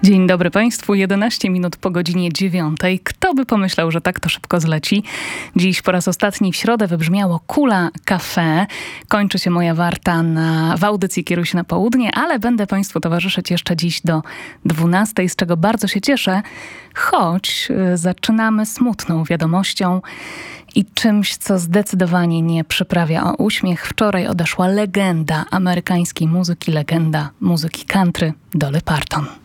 Dzień dobry Państwu, 11 minut po godzinie 9. Kto by pomyślał, że tak to szybko zleci? Dziś po raz ostatni w środę wybrzmiało Kula Cafe. Kończy się moja warta w audycji Kieruj się na południe, ale będę Państwu towarzyszyć jeszcze dziś do 12, z czego bardzo się cieszę, choć zaczynamy smutną wiadomością i czymś, co zdecydowanie nie przyprawia o uśmiech. Wczoraj odeszła legenda amerykańskiej muzyki, legenda muzyki country Dolly Parton.